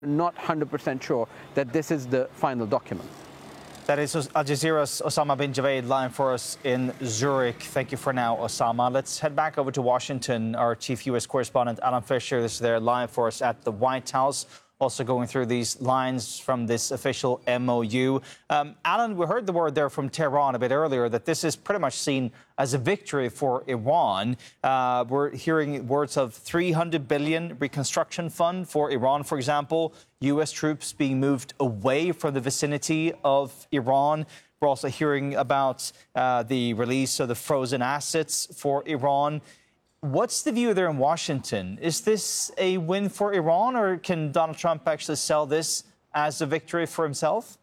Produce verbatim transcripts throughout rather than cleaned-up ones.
not one hundred percent sure that this is the final document. That is Al Jazeera's Osama bin Javaid live for us in Zurich. Thank you for now, Osama. Let's head back over to Washington. Our chief U S correspondent, Alan Fisher, is there live for us at the White House, also going through these lines from this official M O U. Um, Alan, we heard the word there from Tehran a bit earlier that this is pretty much seen as a victory for Iran. Uh, we're hearing words of three hundred billion dollars reconstruction fund for Iran, for example, U S troops being moved away from the vicinity of Iran. We're also hearing about uh, the release of the frozen assets for Iran. What's the view there in Washington? Is this a win for Iran, or can Donald Trump actually sell this as a victory for himself?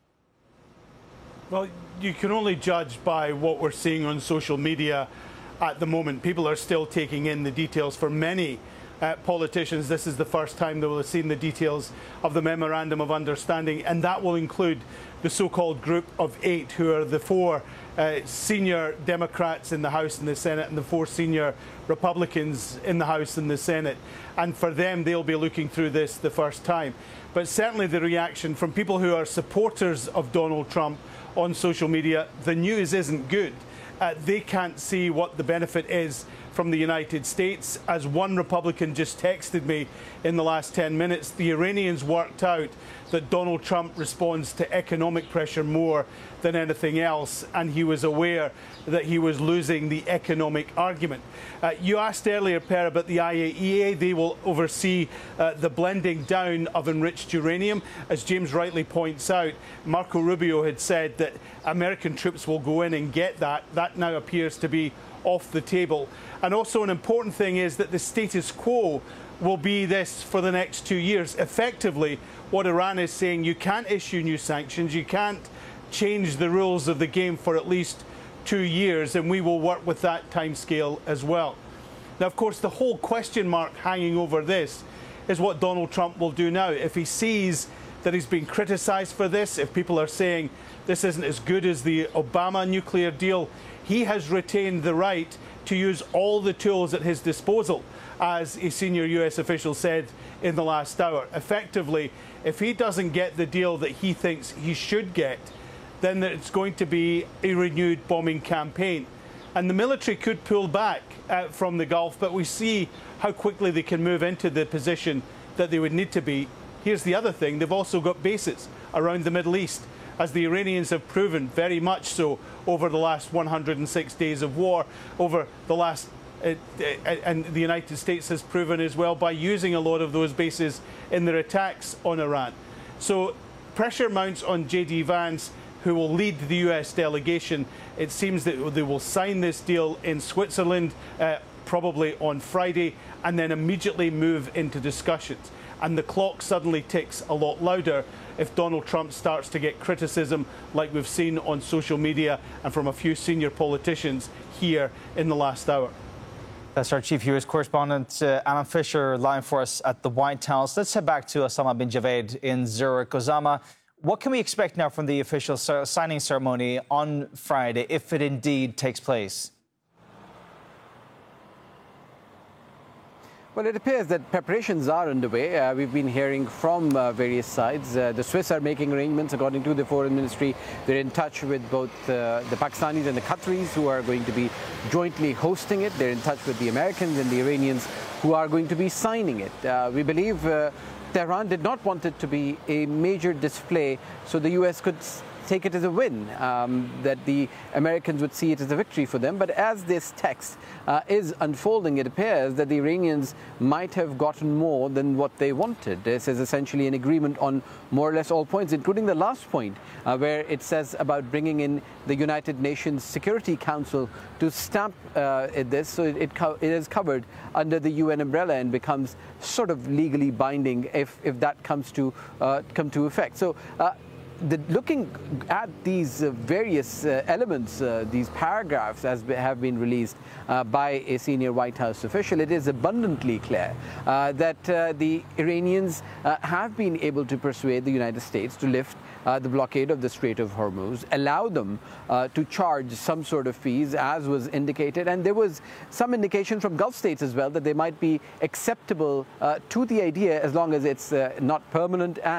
Well, you can only judge by what we're seeing on social media at the moment. People are still taking in the details. For many uh, politicians, this is the first time they will have seen the details of the Memorandum of Understanding, and that will include the so-called Group of Eight, who are the four uh, senior Democrats in the House and the Senate and the four senior Republicans in the House and the Senate. And for them, they'll be looking through this the first time. But certainly the reaction from people who are supporters of Donald Trump on social media, the news isn't good. Uh, they can't see what the benefit is from the United States. As one Republican just texted me in the last ten minutes, the Iranians worked out that Donald Trump responds to economic pressure more than anything else, and he was aware that he was losing the economic argument. Uh, you asked earlier, Per, about the I A E A. They will oversee uh, the blending down of enriched uranium. As James rightly points out, Marco Rubio had said that American troops will go in and get that. That now appears to be off the table. And also an important thing is that the status quo will be this for the next two years. Effectively, what Iran is saying, you can't issue new sanctions, you can't change the rules of the game for at least two years, and we will work with that timescale as well. Now, of course, the whole question mark hanging over this is what Donald Trump will do now. If he sees that he's been criticised for this, if people are saying this isn't as good as the Obama nuclear deal, he has retained the right to use all the tools at his disposal, as a senior U S official said in the last hour. Effectively, if he doesn't get the deal that he thinks he should get, then it's going to be a renewed bombing campaign. And the military could pull back uh, from the Gulf, but we see how quickly they can move into the position that they would need to be. Here's the other thing, they've also got bases around the Middle East, as the Iranians have proven very much so over the last one hundred six days of war, over the last Uh, and the United States has proven as well by using a lot of those bases in their attacks on Iran. So pressure mounts on J D Vance, who will lead the U S delegation. It seems that they will sign this deal in Switzerland uh, probably on Friday, and then immediately move into discussions. And the clock suddenly ticks a lot louder if Donald Trump starts to get criticism like we've seen on social media and from a few senior politicians here in the last hour. That's our chief U S correspondent, uh, Alan Fisher, live for us at the White House. Let's head back to Osama bin Javaid in Zurich. Osama, what can we expect now from the official signing ceremony on Friday, if it indeed takes place? Well, it appears that preparations are underway. Uh, we've been hearing from uh, various sides. Uh, the Swiss are making arrangements, according to the Foreign Ministry. They're in touch with both uh, the Pakistanis and the Qataris, who are going to be jointly hosting it. They're in touch with the Americans and the Iranians, who are going to be signing it. Uh, we believe uh, Tehran did not want it to be a major display, so the U S could take it as a win, um, that the Americans would see it as a victory for them. But as this text uh, is unfolding, it appears that the Iranians might have gotten more than what they wanted. This is essentially an agreement on more or less all points, including the last point, uh, where it says about bringing in the United Nations Security Council to stamp uh, this, so it, it, co it is covered under the U N umbrella and becomes sort of legally binding if, if that comes to, uh, come to effect. So. Uh, the, looking at these uh, various uh, elements, uh, these paragraphs as be, have been released uh, by a senior White House official, it is abundantly clear uh, that uh, the Iranians uh, have been able to persuade the United States to lift uh, the blockade of the Strait of Hormuz, allow them uh, to charge some sort of fees as was indicated, and there was some indication from Gulf states as well that they might be acceptable uh, to the idea as long as it's uh, not permanent. And